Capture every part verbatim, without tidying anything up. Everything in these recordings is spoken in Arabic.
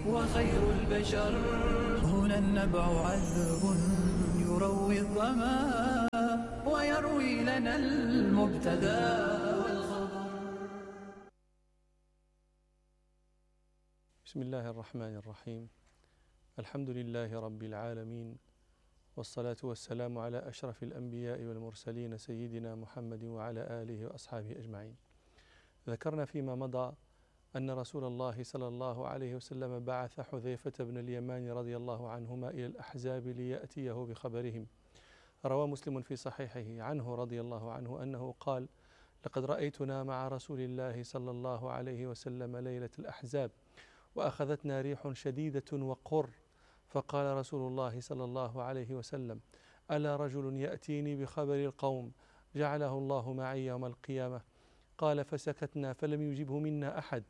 وخير البشر. هنا النبع عذب يروي الظما ويروي لنا المبتدا والخبر. بسم الله الرحمن الرحيم. الحمد لله رب العالمين، والصلاة والسلام على أشرف الأنبياء والمرسلين سيدنا محمد وعلى آله وأصحابه أجمعين. ذكرنا فيما مضى أن رسول الله صلى الله عليه وسلم بعث حذيفة بن اليمان رضي الله عنهما إلى الأحزاب ليأتيه بخبرهم. روى مسلم في صحيحه عنه رضي الله عنه أنه قال: لقد رأيتنا مع رسول الله صلى الله عليه وسلم ليلة الأحزاب وأخذتنا ريح شديدة وقر، فقال رسول الله صلى الله عليه وسلم: ألا رجل يأتيني بخبر القوم جعله الله معي يوم القيامة؟ قال: فسكتنا فلم يجبه منا أحد.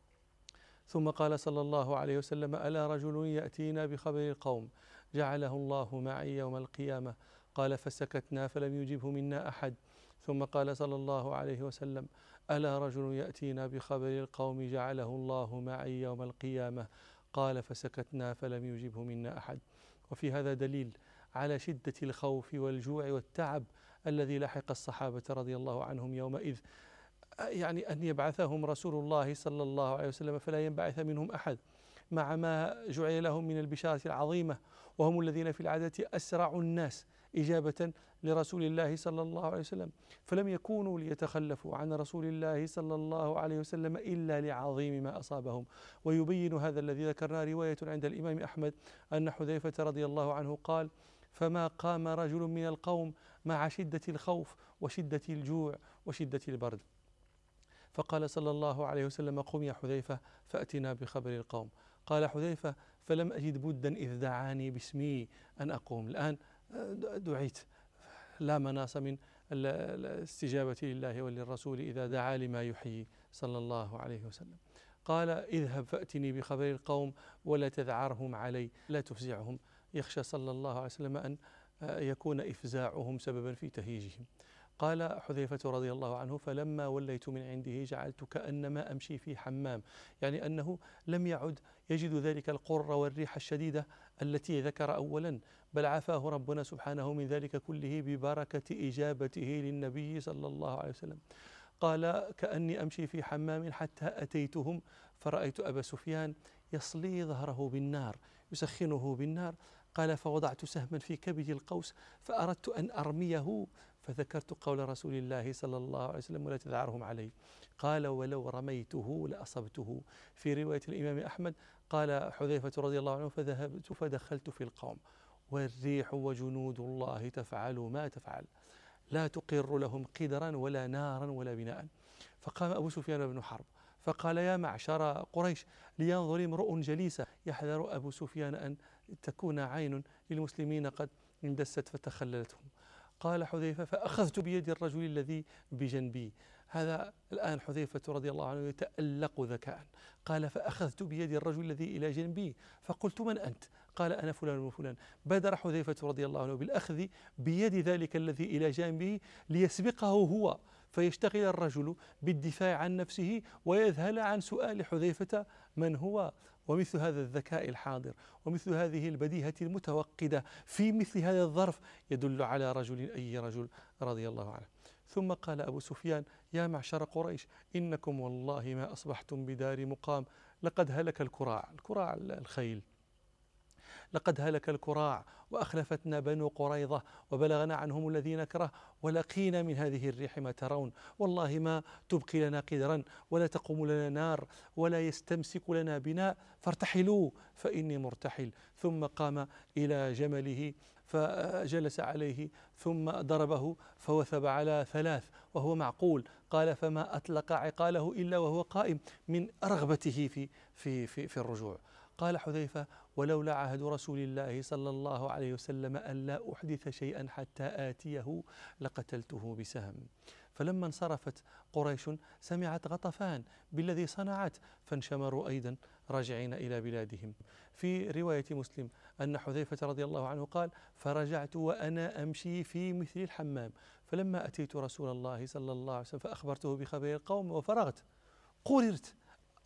ثم قال صلى الله عليه وسلم: ألا رجل يأتينا بخبر القوم جعله الله معي يوم القيامة؟ قال: فسكتنا فلم يجبه منا أحد. ثم قال صلى الله عليه وسلم: ألا رجل يأتينا بخبر القوم جعله الله معي يوم القيامة؟ قال: فسكتنا فلم يجبه منا أحد. وفي هذا دليل على شدة الخوف والجوع والتعب الذي لحق الصحابة رضي الله عنهم يومئذ، يعني أن يبعثهم رسول الله صلى الله عليه وسلم فلا ينبعث منهم أحد، مع ما جعل لهم من البشارة العظيمة، وهم الذين في العادة أسرع الناس إجابة لرسول الله صلى الله عليه وسلم، فلم يكونوا ليتخلفوا عن رسول الله صلى الله عليه وسلم إلا لعظيم ما أصابهم. ويبين هذا الذي ذكرنا رواية عند الإمام أحمد أن حذيفة رضي الله عنه قال: فما قام رجل من القوم مع شدة الخوف وشدة الجوع وشدة البرد. فقال صلى الله عليه وسلم: قم يا حذيفة فأتنا بخبر القوم. قال حذيفة: فلم أجد بدا إذ دعاني باسمي أن أقوم. الآن دعيت، لا مناص من الاستجابة لله وللرسول إذا دعا لما يحيي صلى الله عليه وسلم. قال: اذهب فأتني بخبر القوم ولا تذعرهم علي، لا تفزعهم، يخشى صلى الله عليه وسلم أن يكون إفزاعهم سببا في تهيجهم. قال حذيفة رضي الله عنه: فلما وليت من عنده جعلت كأنما أمشي في حمام، يعني أنه لم يعد يجد ذلك القر والريح الشديدة التي ذكر أولا، بل عافاه ربنا سبحانه من ذلك كله ببركة إجابته للنبي صلى الله عليه وسلم. قال: كأني أمشي في حمام حتى أتيتهم فرأيت أبا سفيان يصلي ظهره بالنار يسخنه بالنار. قال: فوضعت سهما في كبد القوس فأردت أن أرميه فذكرت قول رسول الله صلى الله عليه وسلم: ولا تذعرهم علي. قال: ولو رميته لأصبته. في رواية الإمام أحمد قال حذيفة رضي الله عنه: فذهبت فدخلت في القوم والريح وجنود الله تفعل ما تفعل، لا تقر لهم قدرا ولا نارا ولا بناء. فقام أبو سفيان بن حرب فقال: يا معشر قريش لينظر امرؤ جليسا. يحذر أبو سفيان أن تكون عين للمسلمين قد اندست فتخللتهم. قال حذيفة: فأخذت بيد الرجل الذي بجنبي. هذا الآن حذيفة رضي الله عنه يتألق ذكاء. قال: فأخذت بيد الرجل الذي إلى جنبي فقلت: من أنت؟ قال: أنا فلان وفلان. بادر حذيفة رضي الله عنه بالأخذ بيد ذلك الذي إلى جانبه ليسبقه هو، فيشتغل الرجل بالدفاع عن نفسه ويذهل عن سؤال حذيفة من هو. ومثل هذا الذكاء الحاضر ومثل هذه البديهة المتوقدة في مثل هذا الظرف يدل على رجل، أي رجل، رضي الله عنه. ثم قال أبو سفيان: يا معشر قريش إنكم والله ما أصبحتم بدار مقام، لقد هلك الكراع، الكراع الخيل، لقد هلك الكراع وأخلفتنا بنو قريظة وبلغنا عنهم الذي نكره ولقينا من هذه الريح ما ترون، والله ما تبقي لنا قدرا ولا تقوم لنا نار ولا يستمسك لنا بناء، فارتحلوا فإني مرتحل. ثم قام إلى جمله فجلس عليه ثم ضربه فوثب على ثلاث وهو معقول. قال: فما أطلق عقاله إلا وهو قائم من رغبته في, في, في, في الرجوع. قال حذيفة: ولولا عهد رسول الله صلى الله عليه وسلم أن لا أحدث شيئا حتى آتيه لقتلته بسهم. فلما انصرفت قريش سمعت غطفان بالذي صنعت فانشمروا أيضا راجعين إلى بلادهم. في رواية مسلم أن حذيفة رضي الله عنه قال: فرجعت وأنا أمشي في مثل الحمام، فلما أتيت رسول الله صلى الله عليه وسلم فأخبرته بخبر القوم وفرغت قررت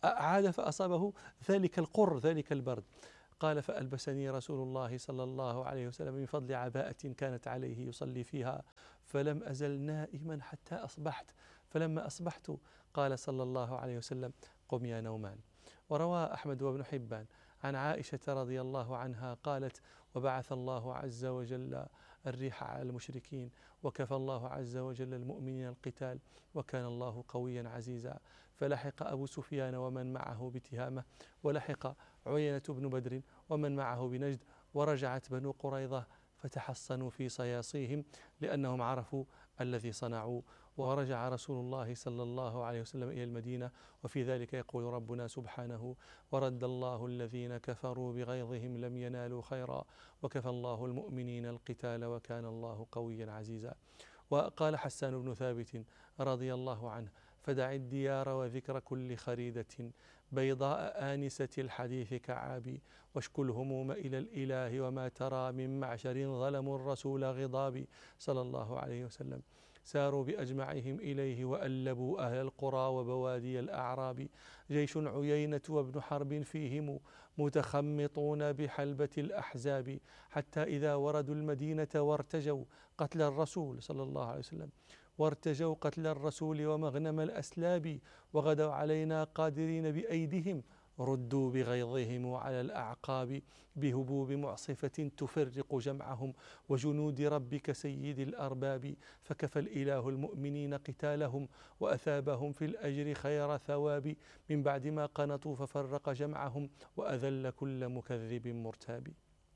عاد فأصابه ذلك القر ذلك البرد. قال فألبسني رسول الله صلى الله عليه وسلم من فضل عباءة كانت عليه يصلي فيها، فلم أزل نائما حتى أصبحت، فلما أصبحت قال صلى الله عليه وسلم قم يا نومان. وروى أحمد وابن حبان عن عائشة رضي الله عنها قالت وبعث الله عز وجل الريح على المشركين وكفى الله عز وجل المؤمنين القتال وكان الله قويا عزيزا، فلحق أبو سفيان ومن معه بتهامة، ولحق عيينة بن بدر ومن معه بنجد، ورجعت بنو قريظة فتحصنوا في صياصيهم لأنهم عرفوا الذي صنعوا. ورجع رسول الله صلى الله عليه وسلم إلى المدينة وفي ذلك يقول ربنا سبحانه ورد الله الذين كفروا بغيظهم لم ينالوا خيرا وكفى الله المؤمنين القتال وكان الله قويا عزيزا. وقال حسان بن ثابت رضي الله عنه فدع الديار وذكر كل خريدة بيضاء آنسة الحديث كعابي واشكو الهموم إلى الإله وما ترى من معشر ظلموا الرسول غضابي صلى الله عليه وسلم. ساروا بأجمعهم إليه وألبوا أهل القرى وبوادي الأعراب، جيش عيينة وابن حرب فيهم متخمطون بحلبة الأحزاب، حتى إذا وردوا المدينة وارتجوا قتل الرسول صلى الله عليه وسلم وارتجوا قتل الرسول ومغنم الأسلاب، وغدوا علينا قادرين بأيديهم ردوا بغيظهم على الأعقاب، بهبوب معصفة تفرق جمعهم وجنود ربك سيد الأرباب، فكفى الإله المؤمنين قتالهم وأثابهم في الأجر خير ثواب، من بعد ما قنطوا ففرق جمعهم وأذل كل مكذب مرتاب.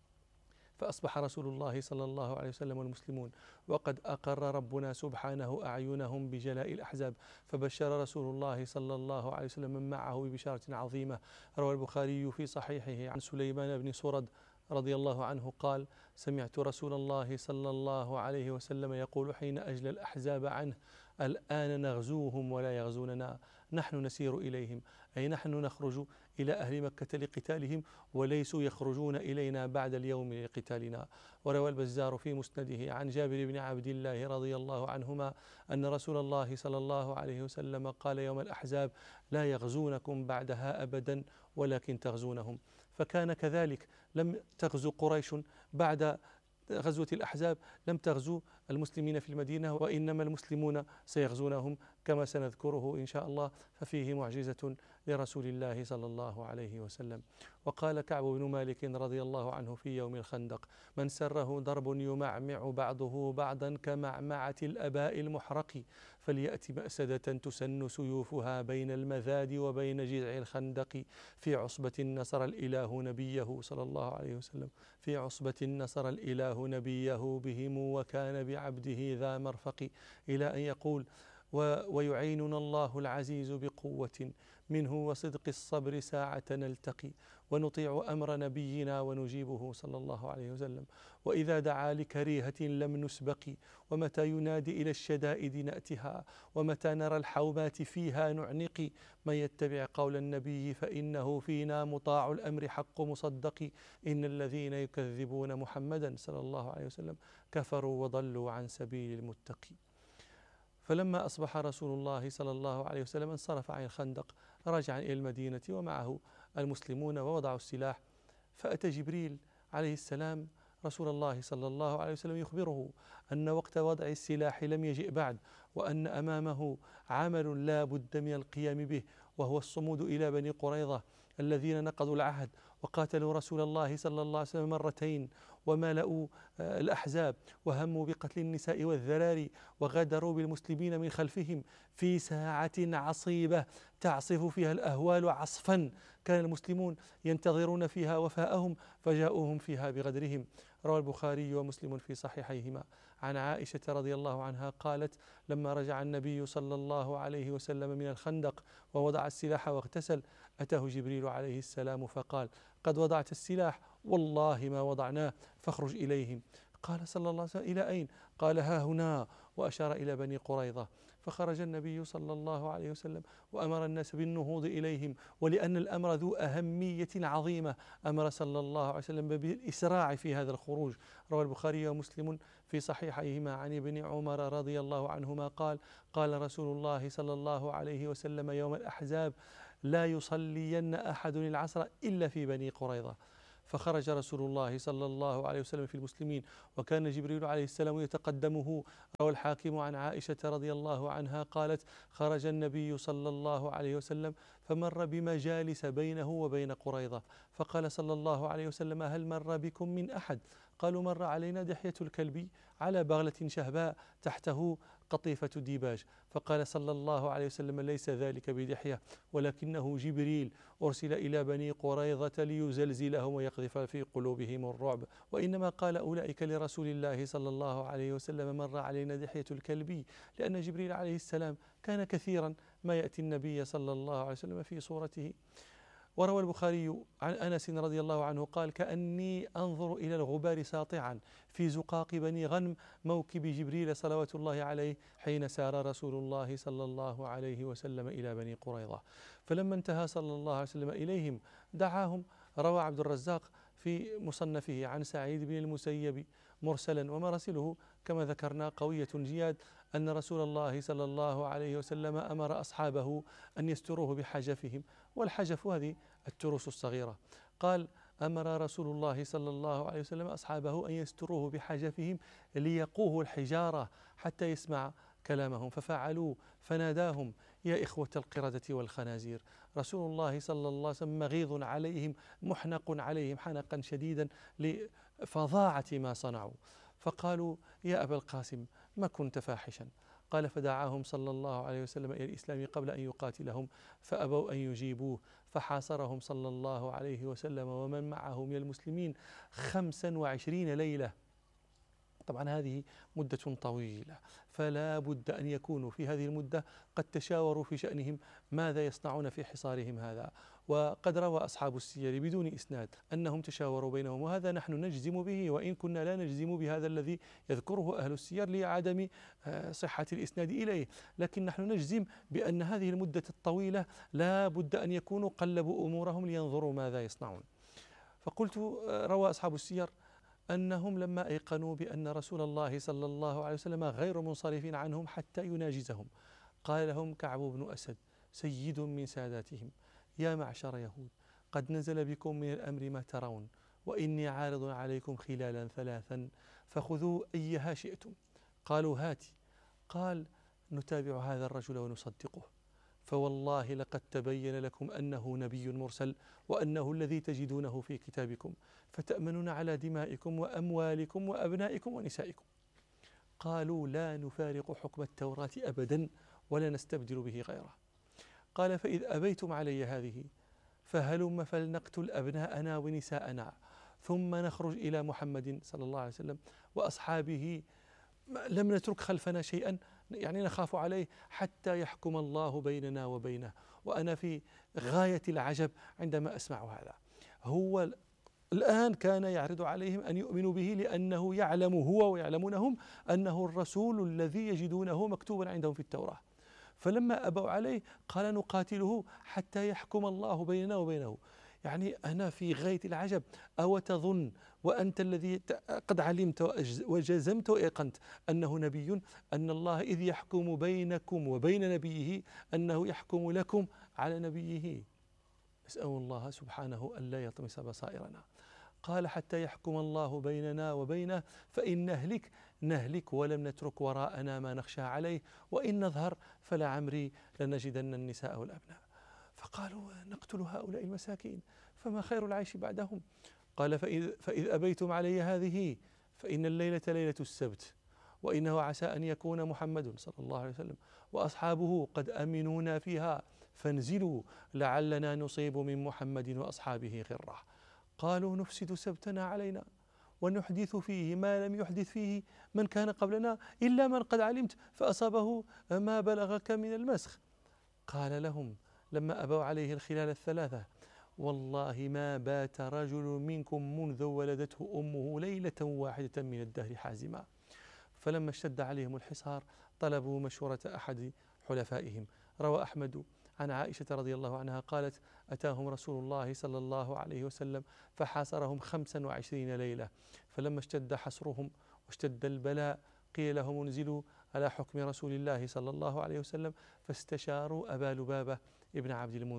فأصبح رسول الله صلى الله عليه وسلم والمسلمون وقد أقر ربنا سبحانه أعينهم بجلاء الأحزاب، فبشر رسول الله صلى الله عليه وسلم من معه ببشارة عظيمة. روى البخاري في صحيحه عن سليمان بن سرد رضي الله عنه قال سمعت رسول الله صلى الله عليه وسلم يقول حين أجلى الأحزاب عنه الآن نغزوهم ولا يغزوننا، نحن نسير إليهم، أي نحن نخرج إلى أهل مكة لقتالهم وليسوا يخرجون إلينا بعد اليوم لقتالنا. وروى البزار في مسنده عن جابر بن عبد الله رضي الله عنهما أن رسول الله صلى الله عليه وسلم قال يوم الأحزاب لا يغزونكم بعدها أبدا ولكن تغزونهم. فكان كذلك، لم تغزو قريش بعد غزوة الأحزاب، لم تغزو المسلمين في المدينة، وإنما المسلمون سيغزونهم كما سنذكره إن شاء الله، ففيه معجزة لرسول الله صلى الله عليه وسلم. وقال كعب بن مالك رضي الله عنه في يوم الخندق من سره ضرب يمعمع بعضه بعضا كمعمعة الأباء المحرق فليأتي مأسدة تسن سيوفها بين المذاد وبين جذع الخندق، في عصبة نصر الإله نبيه صلى الله عليه وسلم في عصبة نصر الإله نبيه بهم وكان بعبده ذا مرفق، إلى أن يقول ويعيننا الله العزيز بقوة منه وصدق الصبر ساعة نلتقي ونطيع أمر نبينا ونجيبه صلى الله عليه وسلم، وإذا دعا لكريهة لم نسبق، ومتى ينادي إلى الشدائد نأتها ومتى نرى الحومات فيها نعنق، من يتبع قول النبي فإنه فينا مطاع الأمر حق مصدق، إن الذين يكذبون محمدا صلى الله عليه وسلم كفروا وضلوا عن سبيل المتقي. فلما أصبح رسول الله صلى الله عليه وسلم انصرف عن الخندق راجعا إلى المدينة ومعه المسلمون ووضعوا السلاح، فأتى جبريل عليه السلام رسول الله صلى الله عليه وسلم يخبره أن وقت وضع السلاح لم يجئ بعد، وأن أمامه عمل لا بد من القيام به، وهو الصمود إلى بني قريظة الذين نقضوا العهد وقاتلوا رسول الله صلى الله عليه وسلم مرتين وملأوا الأحزاب وهموا بقتل النساء والذراري وغادروا بالمسلمين من خلفهم في ساعة عصيبة تعصف فيها الأهوال عصفا، كان المسلمون ينتظرون فيها وفاءهم فجاءوهم فيها بغدرهم. روى البخاري ومسلم في صحيحيهما عن عائشة رضي الله عنها قالت لما رجع النبي صلى الله عليه وسلم من الخندق ووضع السلاح واغتسل أتاه جبريل عليه السلام فقال قد وضعت السلاح والله ما وضعناه فاخرج إليهم. قال صلى الله عليه وسلم إلى أين؟ قال ها هنا، وأشار إلى بني قريظة. فخرج النبي صلى الله عليه وسلم وأمر الناس بالنهوض إليهم، ولأن الأمر ذو أهمية عظيمة أمر صلى الله عليه وسلم بالإسراع في هذا الخروج. روى البخاري ومسلم في صحيحيهما عن ابن عمر رضي الله عنهما قال قال رسول الله صلى الله عليه وسلم يوم الأحزاب لا يصلين أحد العصر إلا في بني قريظة. فخرج رسول الله صلى الله عليه وسلم في المسلمين، وكان جبريل عليه السلام يتقدمه. روى الحاكم عن عائشة رضي الله عنها قالت: خرج النبي صلى الله عليه وسلم فمر بمجالس بينه وبين قريظة، فقال صلى الله عليه وسلم: هل مر بكم من أحد؟ قالوا: مر علينا دحية الكلب على بغلة شهباء تحته قطيفة ديباج. فقال صلى الله عليه وسلم: ليس ذلك بدحية، ولكنه جبريل أرسل إلى بني قريظة ليزلزلهم ويقذف في قلوبهم الرعب، وإنما قال أولئك لرسول الله صلى الله عليه وسلم: مر علينا دحية الكلب، لأن جبريل عليه السلام كان كثيرا ما يأتي النبي صلى الله عليه وسلم في صورته. وروى البخاري عن أنس رضي الله عنه قال: كأني أنظر إلى الغبار ساطعا في زقاق بني غنم موكب جبريل صلوات الله عليه حين سار رسول الله صلى الله عليه وسلم إلى بني قريظة. فلما انتهى صلى الله عليه وسلم إليهم دعاهم. روى عبد الرزاق في مصنفه عن سعيد بن المسيب مرسلا، ومراسله كما ذكرنا قوية جياد، أن رسول الله صلى الله عليه وسلم أمر أصحابه أن يستروه بحجفهم، والحجف هذه التروس الصغيرة. قال: أمر رسول الله صلى الله عليه وسلم أصحابه أن يستروه بحجفهم ليقوه الحجارة حتى يسمع كلامهم، ففعلوا، فناداهم: يا إخوة القردة والخنازير. رسول الله صلى الله عليه وسلم مغيظ عليهم محنق عليهم حنقا شديدا لفظاعة ما صنعوا، فقالوا: يا أبا القاسم ما كنت فاحشا؟ قال: فدعاهم صلى الله عليه وسلم إلى الإسلام قبل أن يقاتلهم، فأبوا أن يجيبوه، فحاصرهم صلى الله عليه وسلم ومن معه من المسلمين خمسا وعشرين ليلة. طبعا هذه مدة طويلة، فلا بد أن يكونوا في هذه المدة قد تشاوروا في شأنهم ماذا يصنعون في حصارهم هذا. وقد روى أصحاب السير بدون إسناد أنهم تشاوروا بينهم، وهذا نحن نجزم به، وإن كنا لا نجزم بهذا الذي يذكره أهل السير لعدم صحة الإسناد إليه، لكن نحن نجزم بأن هذه المدة الطويلة لا بد أن يكونوا قلبوا أمورهم لينظروا ماذا يصنعون. فقلت: روى أصحاب السير أنهم لما أيقنوا بأن رسول الله صلى الله عليه وسلم غير منصرف عنهم حتى يناجزهم، قال لهم كعب بن أسد سيد من ساداتهم: يا معشر يهود، قد نزل بكم من الأمر ما ترون، وإني عارض عليكم خلالا ثلاثا فخذوا أيها شئتم. قالوا: هاتي. قال: نتابع هذا الرجل ونصدقه، فوالله لقد تبين لكم أنه نبي مرسل، وأنه الذي تجدونه في كتابكم، فتأمنون على دمائكم وأموالكم وأبنائكم ونسائكم. قالوا: لا نفارق حكم التوراة أبدا ولا نستبدل به غيره. قال: فإذ أبيتم علي هذه فهلم فلنقتل أبناءنا ونساءنا، ثم نخرج إلى محمد صلى الله عليه وسلم وأصحابه، لم نترك خلفنا شيئا يعني نخاف عليه حتى يحكم الله بيننا وبينه. وأنا في غاية العجب عندما أسمع هذا. هو الآن كان يعرض عليهم أن يؤمنوا به لأنه يعلم هو ويعلمونهم أنه الرسول الذي يجدونه مكتوبا عندهم في التوراة، فلما أبوا عليه قال: نقاتله حتى يحكم الله بيننا وبينه. يعني أنا في غاية العجب. أو تظن وأنت الذي قد علمت وجزمت وأيقنت أنه نبي، أن الله إذ يحكم بينكم وبين نبيه أنه يحكم لكم على نبيه؟ نسأل الله سبحانه ألا يطمس بصائرنا. قال: حتى يحكم الله بيننا وبينه، فإن نهلك نهلك ولم نترك وراءنا ما نخشى عليه، وإن نظهر فلعمري لنجدن النساء والأبناء. فقالوا: نقتل هؤلاء المساكين فما خير العيش بعدهم؟ قال: فإذ, فإذ أبيتم علي هذه فإن الليلة ليلة السبت، وإنه عسى أن يكون محمد صلى الله عليه وسلم وأصحابه قد أمنونا فيها، فانزلوا لعلنا نصيب من محمد وأصحابه غرة. قالوا: نفسد سبتنا علينا ونحدث فيه ما لم يحدث فيه من كان قبلنا، إلا من قد علمت فأصابه ما بلغك من المسخ. قال لهم لما أبوا عليه الخلال الثلاثة: والله ما بات رجل منكم منذ ولدته أمه ليلة واحدة من الدهر حازما. فلما اشتد عليهم الحصار طلبوا مشورة أحد حلفائهم. روى أحمد عن عائشة رضي الله عنها قالت: أتاهم رسول الله صلى الله عليه وسلم فحاصرهم خمسا وعشرين ليلة، فلما اشتد حصرهم واشتد البلاء قيل لهم: انزلوا على حكم رسول الله صلى الله عليه وسلم، فاستشاروا أبا لبابة ابن عبد المنذر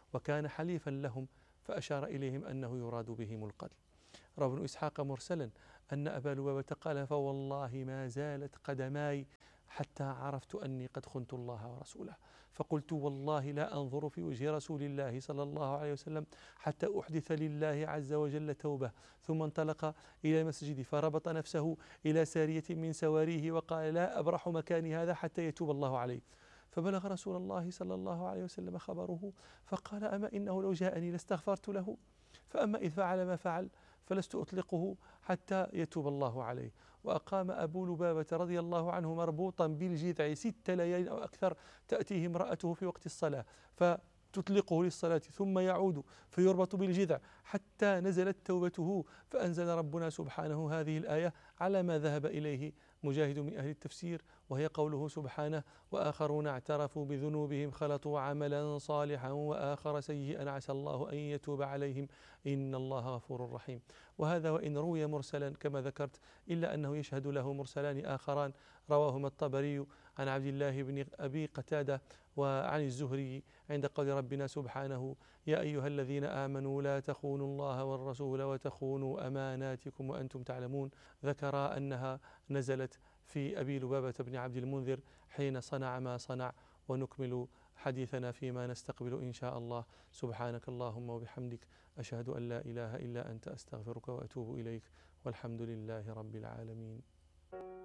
وكان حليفا لهم، فأشار إليهم أنه يراد بهم القتل. روى ابن إسحاق مرسلا أن أبا لبابة قال: فوالله ما زالت قدماي حتى عرفت أني قد خنت الله ورسوله، فقلت والله لا أنظر في وجه رسول الله صلى الله عليه وسلم حتى أحدث لله عز وجل توبة. ثم انطلق إلى المسجد فربط نفسه إلى سارية من سواريه وقال: لا أبرح مكاني هذا حتى يتوب الله عليه. فبلغ رسول الله صلى الله عليه وسلم خبره، فقال: أما إنه لو جاءني لاستغفرت له، فأما إذ فعل ما فعل فلست أطلقه حتى يتوب الله عليه. وأقام أبو لبابة رضي الله عنه مربوطا بالجذع ست ليال أو أكثر، تأتيه امرأته في وقت الصلاة فتطلقه للصلاة ثم يعود فيربط بالجذع حتى نزلت توبته، فأنزل ربنا سبحانه هذه الآية على ما ذهب إليه مجاهد من أهل التفسير، وهي قوله سبحانه: وآخرون اعترفوا بذنوبهم خلطوا عملا صالحا وآخر سيئا عسى الله أن يتوب عليهم إن الله غفور رحيم. وهذا وإن روي مرسلا كما ذكرت، إلا أنه يشهد له مرسلان آخران رواهما الطبري عن عبد الله بن أبي قتادة وعن الزهري عند قول ربنا سبحانه: يا أيها الذين آمنوا لا تخونوا الله والرسول وتخونوا أماناتكم وأنتم تعلمون. ذكر أنها نزلت في أبي لبابة بن عبد المنذر حين صنع ما صنع. ونكمل حديثنا فيما نستقبل إن شاء الله. سبحانك اللهم وبحمدك، أشهد أن لا إله إلا أنت، أستغفرك وأتوب إليك، والحمد لله رب العالمين.